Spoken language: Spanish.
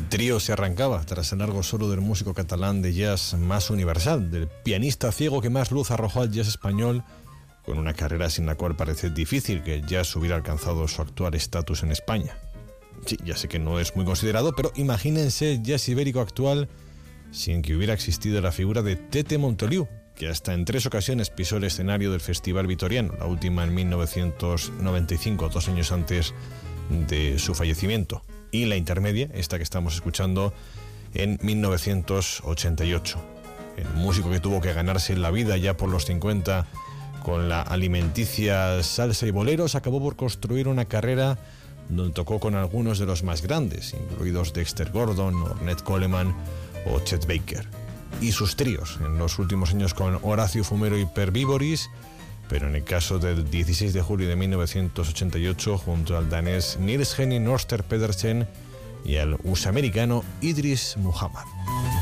El trío se arrancaba tras el largo solo del músico catalán de jazz más universal, del pianista ciego que más luz arrojó al jazz español, con una carrera sin la cual parece difícil que el jazz hubiera alcanzado su actual estatus en España. Sí, ya sé que no es muy considerado, pero imagínense el jazz ibérico actual sin que hubiera existido la figura de Tete Montoliu, que hasta en 3 ocasiones pisó el escenario del Festival Vitoriano, la última en 1995, 2 años antes de su fallecimiento, y la intermedia, esta que estamos escuchando, en 1988. El músico que tuvo que ganarse la vida ya por los 50 con la alimenticia salsa y boleros acabó por construir una carrera donde tocó con algunos de los más grandes, incluidos Dexter Gordon, Ornette Coleman o Chet Baker, y sus tríos en los últimos años con Horacio Fumero y Per Vivoris, pero en el caso del 16 de julio de 1988 junto al danés Niels Henning Ørsted Pedersen y al USA-americano Idris Muhammad.